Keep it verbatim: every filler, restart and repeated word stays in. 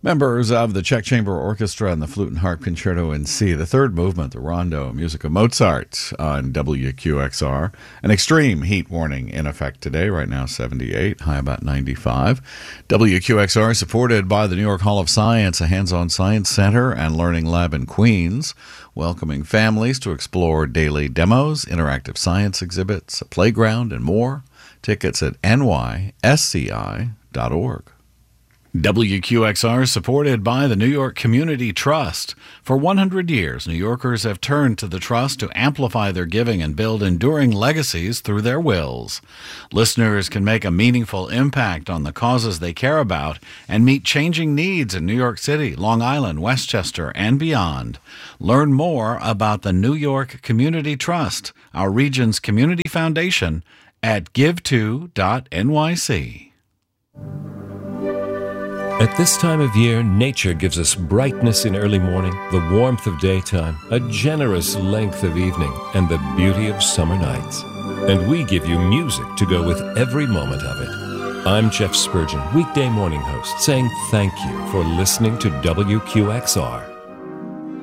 Members of the Czech Chamber Orchestra and the Flute and Harp Concerto in C, the third movement, the Rondo, music of Mozart on W Q X R. An extreme heat warning in effect today, right now seventy-eight, high about ninety-five. W Q X R supported by the New York Hall of Science, a hands-on science center and learning lab in Queens, welcoming families to explore daily demos, interactive science exhibits, a playground, and more. Tickets at N Y S C I dot org. W Q X R is supported by the New York Community Trust. For one hundred years, New Yorkers have turned to the Trust to amplify their giving and build enduring legacies through their wills. Listeners can make a meaningful impact on the causes they care about and meet changing needs in New York City, Long Island, Westchester, and beyond. Learn more about the New York Community Trust, our region's community foundation, at give to dot N Y C. At this time of year, nature gives us brightness in early morning, the warmth of daytime, a generous length of evening, and the beauty of summer nights. And we give you music to go with every moment of it. I'm Jeff Spurgeon, weekday morning host, saying thank you for listening to W Q X R.